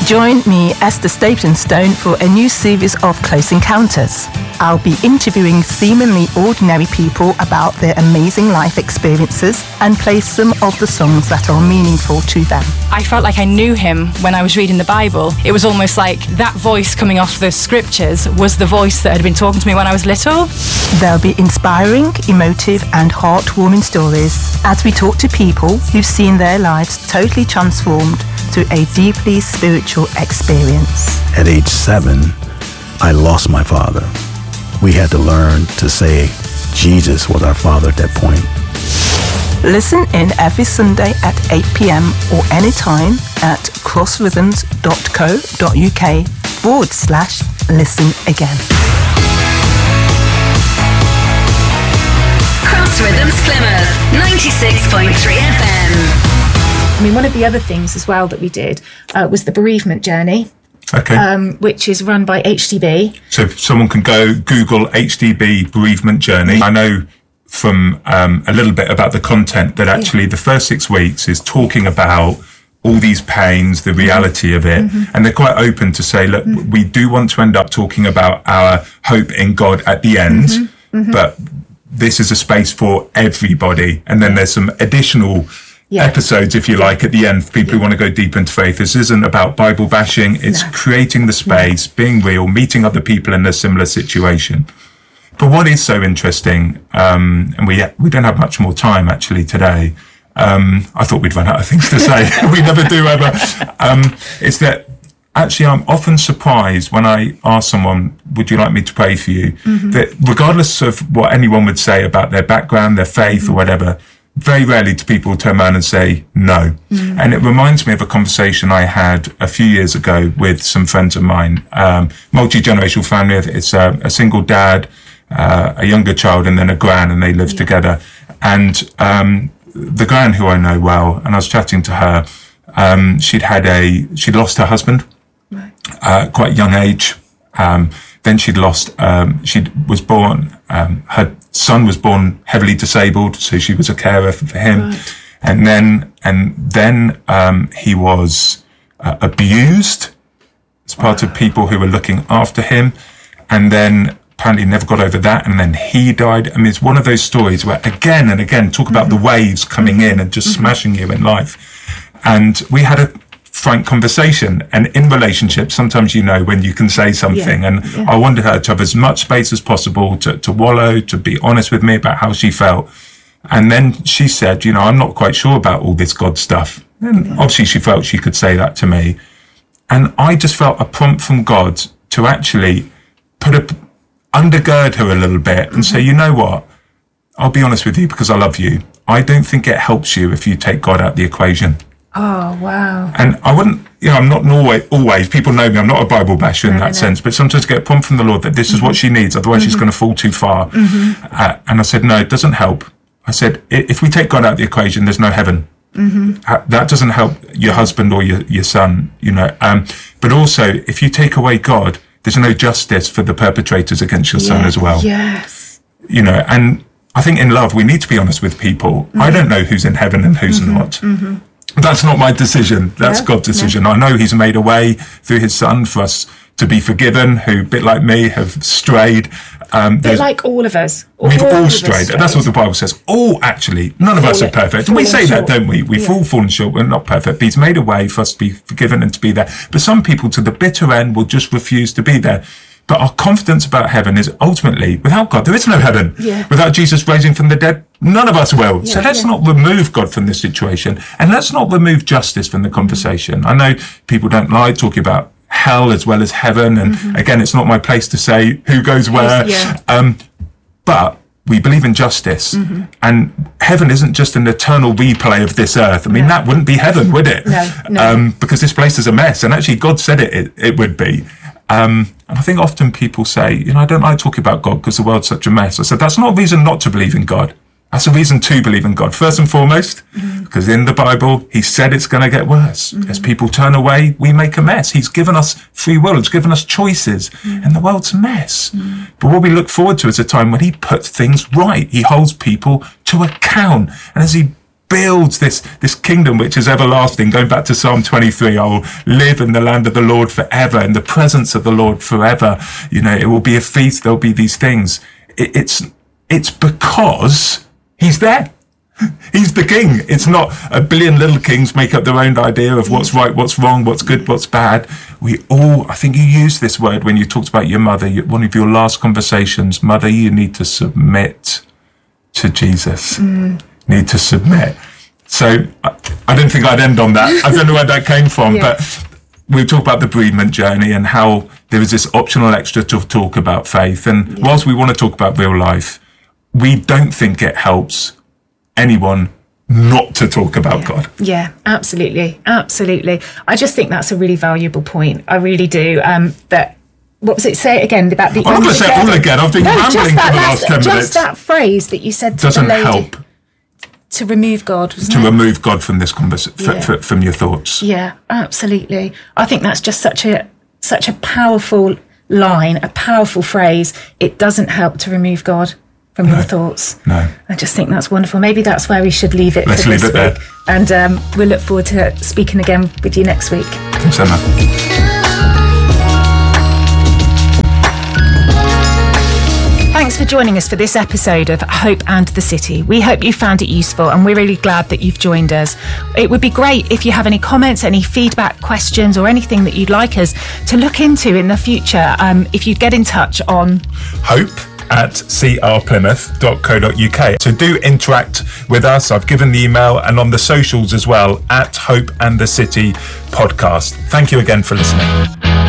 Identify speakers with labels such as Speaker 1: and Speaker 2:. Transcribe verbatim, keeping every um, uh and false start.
Speaker 1: Join me, Esther Stapleton-Stone, for a new series of Close Encounters. I'll be interviewing seemingly ordinary people about their amazing life experiences and play some of the songs that are meaningful to them.
Speaker 2: I felt like I knew him when I was reading the Bible. It was almost like that voice coming off the scriptures was the voice that had been talking to me when I was little.
Speaker 1: There'll be inspiring, emotive and heartwarming stories as we talk to people who've seen their lives totally transformed through a deeply spiritual experience.
Speaker 3: At age seven, I lost my father. We had to learn to say Jesus was our father at that point.
Speaker 1: Listen in every Sunday at eight p.m. or anytime at crossrhythms.co.uk forward slash listen again.
Speaker 4: Cross Rhythms Plymouth, ninety-six point three F M.
Speaker 5: I mean, one of the other things as well that we did uh, was the bereavement journey.
Speaker 6: Okay.
Speaker 5: Um, which is run by H D B.
Speaker 6: So someone can go Google H D B bereavement journey. I know from um, a little bit about the content that actually the first six weeks is talking about all these pains, the reality mm-hmm. of it. Mm-hmm. And they're quite open to say, look, mm-hmm. we do want to end up talking about our hope in God at the end, mm-hmm. Mm-hmm. but this is a space for everybody. And then there's some additional Yeah. episodes, if you like, at the end for people yeah. who want to go deep into faith. This isn't about Bible bashing. It's no. creating the space, no. being real, meeting other people in a similar situation. But what is so interesting, um, and we we don't have much more time actually today. Um, I thought we'd run out of things to say. We never do ever. Um, is that actually I'm often surprised when I ask someone, would you like me to pray for you? Mm-hmm. That regardless of what anyone would say about their background, their faith mm-hmm. or whatever, very rarely do people turn around and say no. Mm. And it reminds me of a conversation I had a few years ago with some friends of mine, um, multi-generational family. It's a, a single dad, uh, a younger child, and then a gran, and they live yeah. together. And um, the gran, who I know well, and I was chatting to her, um, she'd had a, she'd lost her husband, right. uh, quite a young age. Um, then she'd lost, um, she was born, um, her son was born heavily disabled, so she was a carer for him. Right. And then, and then, um, he was uh, abused as part wow. of people who were looking after him. And then apparently never got over that. And then he died. I mean, it's one of those stories where again and again, talk about mm-hmm. the waves coming mm-hmm. in and just mm-hmm. smashing you in life. And we had a frank conversation, and in relationships sometimes you know when you can say something yeah, and yeah. I wanted her to have as much space as possible to, to wallow, to be honest with me about how she felt. And then she said, you know, I'm not quite sure about all this God stuff. And yeah. obviously she felt she could say that to me, and I just felt a prompt from God to actually put a undergird her a little bit and mm-hmm. say, you know what, I'll be honest with you because I love you, I don't think it helps you if you take God out of the equation.
Speaker 5: Oh, wow.
Speaker 6: And I wouldn't, you know, I'm not always, always, people know me, I'm not a Bible basher in no, that no. sense, but sometimes I get a prompt from the Lord that this mm-hmm. is what she needs, otherwise mm-hmm. she's going to fall too far. Mm-hmm. Uh, and I said, no, it doesn't help. I said, if we take God out of the equation, there's no heaven. Mm-hmm. Uh, that doesn't help your husband or your, your son, you know. Um, but also, if you take away God, there's no justice for the perpetrators against your yes. son as well.
Speaker 5: Yes.
Speaker 6: You know, and I think in love, we need to be honest with people. Mm-hmm. I don't know who's in heaven and who's mm-hmm. not. Mm-hmm. That's not my decision. That's yeah, God's decision. Yeah. I know he's made a way through his son for us to be forgiven, who, a bit like me, have strayed. Um,
Speaker 5: They're like all of us.
Speaker 6: All we've all strayed. strayed. That's what the Bible says. All, actually, none of fall us are perfect. And we say short. that, don't we? We've yeah. all fallen short. We're not perfect. But he's made a way for us to be forgiven and to be there. But some people, to the bitter end, will just refuse to be there. But our confidence about heaven is ultimately, without God, there is no heaven. Yeah. Without Jesus raising from the dead, none of us will. Yeah, so let's yeah. not remove God from this situation. And let's not remove justice from the conversation. I know people don't like talking about hell as well as heaven. And mm-hmm. again, it's not my place to say who goes where. Yeah. Um, but we believe in justice. Mm-hmm. And heaven isn't just an eternal replay of this earth. I mean, no. that wouldn't be heaven, would it?
Speaker 5: No, no.
Speaker 6: Um, because this place is a mess. And actually, God said it, it, it would be. Um, and I think often people say, you know, I don't like talking about God because the world's such a mess. I said, that's not a reason not to believe in God. That's a reason to believe in God. First and foremost, mm-hmm. because in the Bible, he said it's going to get worse. Mm-hmm. As people turn away, we make a mess. He's given us free will. He's given us choices. Mm-hmm. And the world's a mess. Mm-hmm. But what we look forward to is a time when he puts things right. He holds people to account. And as he builds this, this kingdom which is everlasting. Going back to Psalm twenty-three, I will live in the land of the Lord forever, in the presence of the Lord forever. You know, it will be a feast. There'll be these things. It, it's, it's because he's there. He's the king. It's not a billion little kings make up their own idea of what's right, what's wrong, what's good, what's bad. We all, I think you used this word when you talked about your mother, one of your last conversations. Mother, you need to submit to Jesus. Mm. Need to submit. So I, I didn't think I'd end on that. I don't know where that came from, yeah. But we talked about the bereavement journey and how there is this optional extra to talk about faith. And yeah. whilst we want to talk about real life, we don't think it helps anyone not to talk about
Speaker 5: yeah.
Speaker 6: God.
Speaker 5: Yeah, absolutely. Absolutely. I just think that's a really valuable point. I really do. Um, that, what was it? Say it again about the...
Speaker 6: I'm not going to say it all again. I've been
Speaker 5: no,
Speaker 6: rambling
Speaker 5: that,
Speaker 6: for the last ten
Speaker 5: just
Speaker 6: minutes.
Speaker 5: Just that phrase that you said to
Speaker 6: Doesn't
Speaker 5: the lady.
Speaker 6: help.
Speaker 5: To remove God, wasn't
Speaker 6: To
Speaker 5: it?
Speaker 6: remove God from this conversation,
Speaker 5: yeah.
Speaker 6: from your thoughts.
Speaker 5: Yeah, absolutely. I think that's just such a such a powerful line, a powerful phrase. It doesn't help to remove God from
Speaker 6: no.
Speaker 5: your thoughts.
Speaker 6: No.
Speaker 5: I just think that's wonderful. Maybe that's where we should leave it
Speaker 6: Let's
Speaker 5: for
Speaker 6: leave
Speaker 5: this
Speaker 6: it there.
Speaker 5: week. And um, we'll look forward to speaking again with you next week.
Speaker 6: Thanks, Emma.
Speaker 5: Thanks for joining us for this episode of Hope and the City. We hope you found it useful and we're really glad that you've joined us. It would be great if you have any comments, any feedback, questions or anything that you'd like us to look into in the future. Um, if you'd get in touch on
Speaker 6: hope at c r plymouth dot co dot u k. So do interact with us. I've given the email and on the socials as well at Hope and the City podcast. Thank you again for listening.